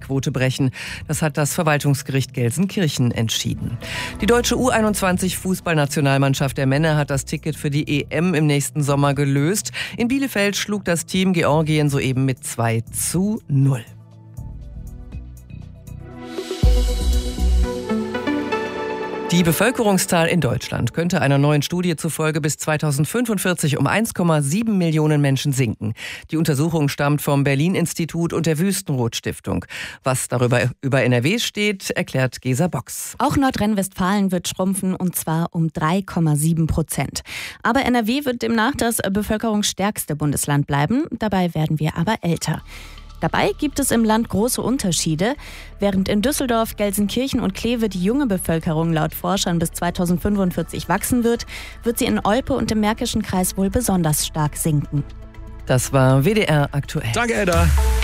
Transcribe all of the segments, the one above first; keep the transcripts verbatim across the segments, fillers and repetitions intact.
Einschaltquote brechen. Das hat das Verwaltungsgericht Gelsenkirchen entschieden. Die deutsche U einundzwanzig Fußballnationalmannschaft der Männer hat das Ticket für die E M im nächsten Sommer gelöst. In Bielefeld schlug das Team Georgien soeben mit zwei zu null. Die Bevölkerungszahl in Deutschland könnte einer neuen Studie zufolge bis zweitausendfünfundvierzig um eins Komma sieben Millionen Menschen sinken. Die Untersuchung stammt vom Berlin-Institut und der Wüstenrot-Stiftung. Was darüber über N R W steht, erklärt Gesa Box. Auch Nordrhein-Westfalen wird schrumpfen, und zwar um drei Komma sieben Prozent. Aber N R W wird demnach das bevölkerungsstärkste Bundesland bleiben. Dabei werden wir aber älter. Dabei gibt es im Land große Unterschiede. Während in Düsseldorf, Gelsenkirchen und Kleve die junge Bevölkerung laut Forschern bis zweitausendfünfundvierzig wachsen wird, wird sie in Olpe und im Märkischen Kreis wohl besonders stark sinken. Das war W D R aktuell. Danke, Edda.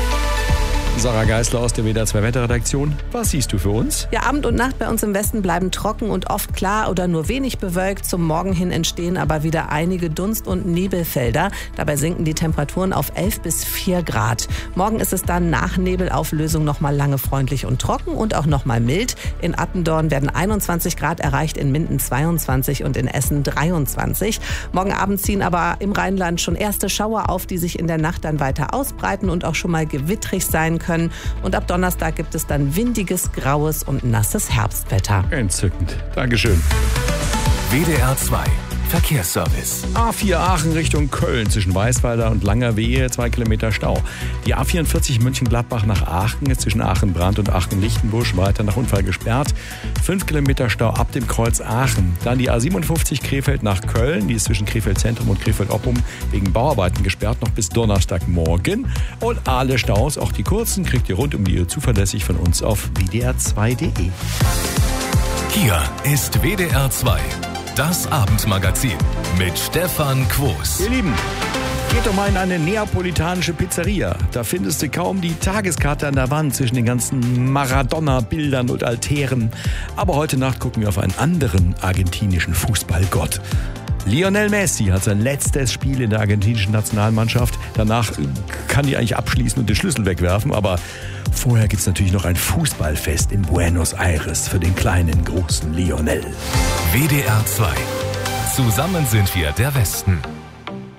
Sarah Geisler aus der W D R zwei Wetterredaktion. Was siehst du für uns? Ja, Abend und Nacht bei uns im Westen bleiben trocken und oft klar oder nur wenig bewölkt. Zum Morgen hin entstehen aber wieder einige Dunst- und Nebelfelder. Dabei sinken die Temperaturen auf elf bis vier Grad. Morgen ist es dann nach Nebelauflösung nochmal lange freundlich und trocken und auch nochmal mild. In Attendorn werden einundzwanzig Grad erreicht, in Minden zweiundzwanzig und in Essen dreiundzwanzig. Morgen Abend ziehen aber im Rheinland schon erste Schauer auf, die sich in der Nacht dann weiter ausbreiten und auch schon mal gewittrig sein können. Können. Und ab Donnerstag gibt es dann windiges, graues und nasses Herbstwetter. Entzückend. Dankeschön. W D R zwei Verkehrsservice. A vier Aachen Richtung Köln zwischen Weißweiler und Langerwehe, zwei Kilometer Stau. Die A vierundvierzig Mönchengladbach nach Aachen ist zwischen Aachen-Brandt und Aachen-Lichtenbusch weiter nach Unfall gesperrt. fünf Kilometer Stau ab dem Kreuz Aachen. Dann die A siebenundfünfzig Krefeld nach Köln, die ist zwischen Krefeld Zentrum und Krefeld-Oppum wegen Bauarbeiten gesperrt, noch bis Donnerstagmorgen. Und alle Staus, auch die kurzen, kriegt ihr rund um die Uhr zuverlässig von uns auf w d r zwei punkt d e. Hier ist W D R zwei. Das Abendmagazin mit Stefan Quos. Ihr Lieben, geht doch mal in eine neapolitanische Pizzeria. Da findest du kaum die Tageskarte an der Wand zwischen den ganzen Maradona-Bildern und Altären. Aber heute Nacht gucken wir auf einen anderen argentinischen Fußballgott. Lionel Messi hat sein letztes Spiel in der argentinischen Nationalmannschaft. Danach kann die eigentlich abschließen und den Schlüssel wegwerfen. Aber vorher gibt es natürlich noch ein Fußballfest in Buenos Aires für den kleinen, großen Lionel. W D R zwei. Zusammen sind wir der Westen.